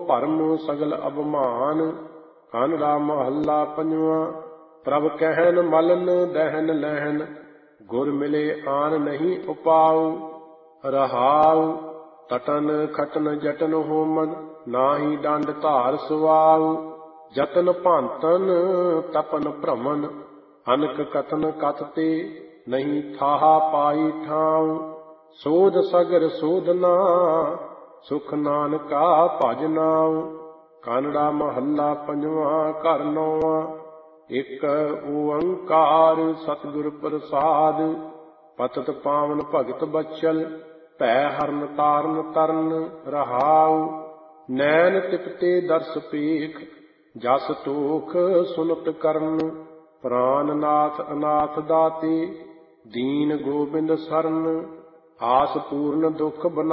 ਭਰਮ ਸਗਲ ਅਭਮਾਨ। ਕਾਨੜਾ ਮਹੱਲਾ ਪੰਜਵਾਂ। ਪ੍ਰਭ ਕਹਿਨ ਮਲਨ ਦਹਿਨ ਲਹਿਨ, ਗੁਰ ਮਿਲੇ ਆਨ ਨਹੀਂ ਉਪਾਉ। ਰਹਾਉ ਤਟਨ ਖਟਨ ਜਟਨ ਹੋਮਨ, ਨਾਹੀ ਡੰਡ ਧਾਰ ਸੁਆਉ। ਜਤਨ ਭਾਂਤਨ ਤਪਨ ਭ੍ਰਮਨ, ਅਨਕ ਕਥਨ ਕਥ ਤੇ ਨਹੀਂ ਥਾਹਾ ਪਾਈ ਠਾਉ। ਸੋਧ ਸਗਰ ਸੋਧਨਾ ਸੁਖ ਨਾਨਕਾ ਭਜ ਨਾਉ। ਕਾਨੜਾ ਮਹੱਲਾ ਪੰਜਵਾਂ ਘਰ ਨੌਵਾਂ। ਇਕ ਓੰਕਾਰ ਸਤਿਗੁਰ ਪ੍ਰਸਾਦ, ਪਤਿਤ ਪਾਵਨ ਭਗਤ ਬਚਲ, ਭੈ ਹਰਨ ਤਾਰਨ ਤਰਨ। ਰਹਾਉ ਨੈਣ ਤਿਪਤੇ ਦਰਸ ਪੇਖ, ਜਸ ਤੋਖ ਸੁਨਤ ਕਰਨ। ਪ੍ਰਾਨ ਨਾਥ ਅਨਾਥ ਦਾਤੇ, ਦੀਨ ਗੋਬਿੰਦ ਸਰਨ। ਆਸ ਪੂਰਨ ਦੁਖ